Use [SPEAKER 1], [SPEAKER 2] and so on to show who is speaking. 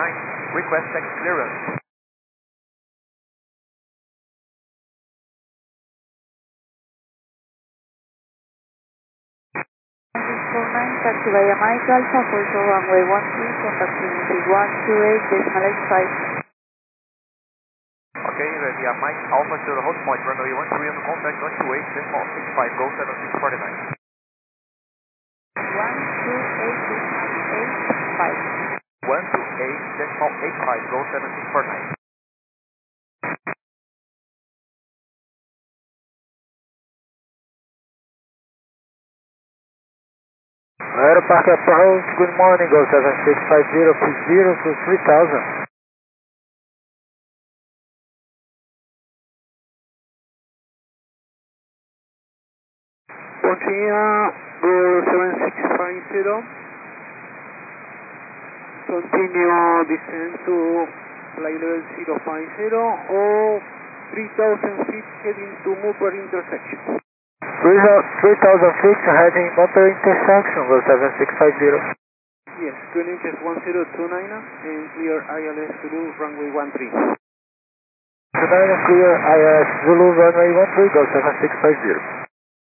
[SPEAKER 1] request taxi clearance.
[SPEAKER 2] 649, taxi via Mike Alpha, for runway 13, contacting is 128.85.
[SPEAKER 1] Okay, via Mike Alpha to the host point, runway 13 on the contact 128.65, go 7649.
[SPEAKER 2] 128.85.
[SPEAKER 1] 128.85, go 7649.
[SPEAKER 3] Aeropark approach, good morning, go 7650, please 0 to 3000.
[SPEAKER 4] Bosnia, go 7650. Continue descend to flight level 050 or 3000 feet heading to Mupper intersection.
[SPEAKER 3] 3000 feet heading Mupper intersection, go 7650.
[SPEAKER 4] Yes, twin inches 1029 and clear ILS Zulu runway 13.
[SPEAKER 3] Tonight clear ILS Zulu runway 13, go 7650.